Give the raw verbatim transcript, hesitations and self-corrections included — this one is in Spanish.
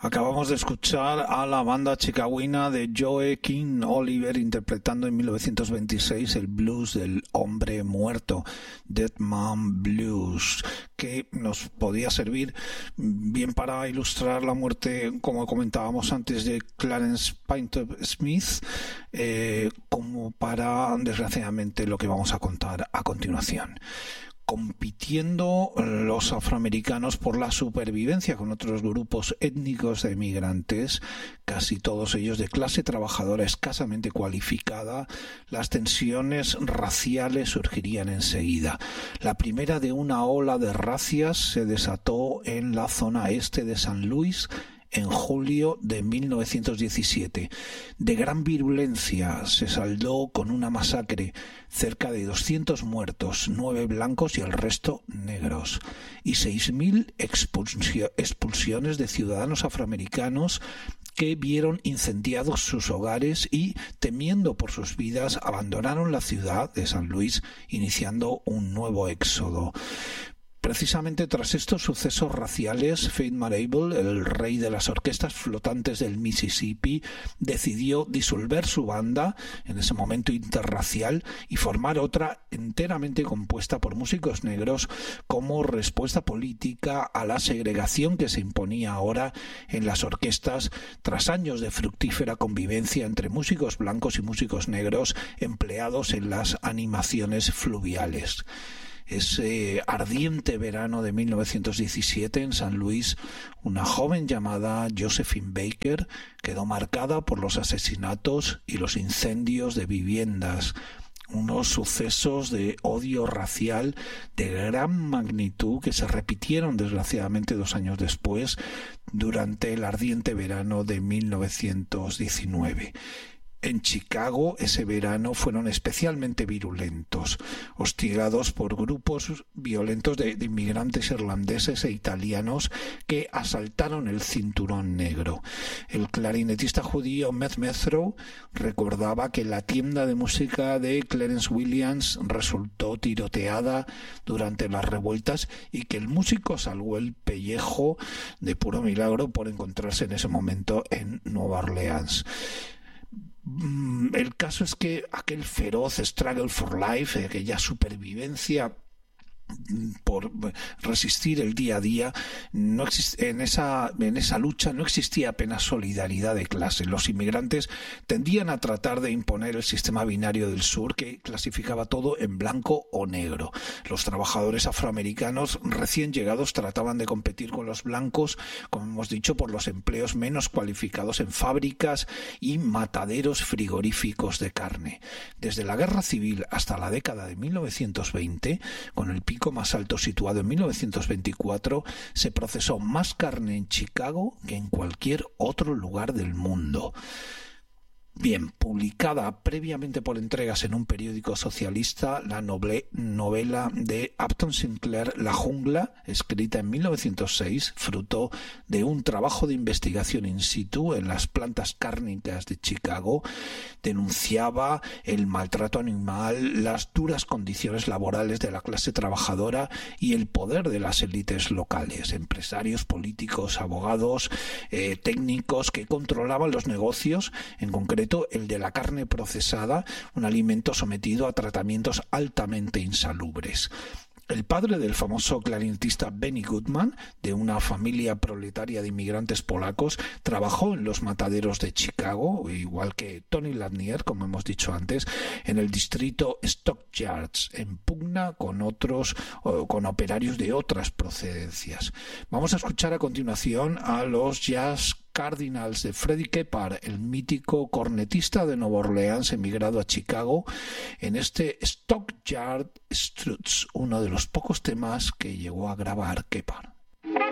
Acabamos de escuchar a la banda chicagüina de Joe King Oliver interpretando en mil novecientos veintiséis el blues del hombre muerto, Dead Man Blues, que nos podía servir bien para ilustrar la muerte, como comentábamos antes, de Clarence Painter Smith, eh, como para, desgraciadamente, lo que vamos a contar a continuación. Compitiendo los afroamericanos por la supervivencia con otros grupos étnicos de migrantes, casi todos ellos de clase trabajadora escasamente cualificada, las tensiones raciales surgirían enseguida. La primera de una ola de racias se desató en la zona este de San Luis en julio de mil novecientos diecisiete. De gran virulencia, se saldó con una masacre, cerca de doscientos muertos, nueve blancos y el resto negros, y seis mil expulsiones de ciudadanos afroamericanos que vieron incendiados sus hogares y, temiendo por sus vidas, abandonaron la ciudad de San Luis, iniciando un nuevo éxodo. Precisamente tras estos sucesos raciales, Fate Marable, el rey de las orquestas flotantes del Mississippi, decidió disolver su banda, en ese momento interracial, y formar otra enteramente compuesta por músicos negros como respuesta política a la segregación que se imponía ahora en las orquestas tras años de fructífera convivencia entre músicos blancos y músicos negros empleados en las animaciones fluviales. Ese ardiente verano de mil novecientos diecisiete en San Luis, una joven llamada Josephine Baker quedó marcada por los asesinatos y los incendios de viviendas, unos sucesos de odio racial de gran magnitud que se repitieron desgraciadamente dos años después durante el ardiente verano de mil novecientos diecinueve. En Chicago ese verano fueron especialmente virulentos, hostigados por grupos violentos de, de inmigrantes irlandeses e italianos que asaltaron el cinturón negro. El clarinetista judío Matt Methrow recordaba que la tienda de música de Clarence Williams resultó tiroteada durante las revueltas y que el músico salvó el pellejo de puro milagro por encontrarse en ese momento en Nueva Orleans. El caso es que aquel feroz struggle for life, aquella supervivencia por resistir el día a día, no existe, en esa en esa lucha no existía apenas solidaridad de clase. Los inmigrantes tendían a tratar de imponer el sistema binario del sur, que clasificaba todo en blanco o negro. Los trabajadores afroamericanos recién llegados trataban de competir con los blancos, como hemos dicho, por los empleos menos cualificados en fábricas y mataderos frigoríficos de carne. Desde la guerra civil hasta la década de mil novecientos veinte, con el pico más alto situado en mil novecientos veinticuatro, se procesó más carne en Chicago que en cualquier otro lugar del mundo. Bien, publicada previamente por entregas en un periódico socialista, la noble, novela de Upton Sinclair, La jungla, escrita en mil novecientos seis, fruto de un trabajo de investigación in situ en las plantas cárnicas de Chicago, denunciaba el maltrato animal, las duras condiciones laborales de la clase trabajadora y el poder de las élites locales, empresarios, políticos, abogados, eh, técnicos que controlaban los negocios, en concreto el de la carne procesada, un alimento sometido a tratamientos altamente insalubres. El padre del famoso clarinetista Benny Goodman, de una familia proletaria de inmigrantes polacos, trabajó en los mataderos de Chicago, igual que Tony Lanier, como hemos dicho antes, en el distrito Stockyards, en pugna con otros, con operarios de otras procedencias. Vamos a escuchar a continuación a los Jazz Cardinals de Freddie Keppard, el mítico cornetista de Nueva Orleans emigrado a Chicago, en este Stockyard Struts, uno de los pocos temas que llegó a grabar Keppard.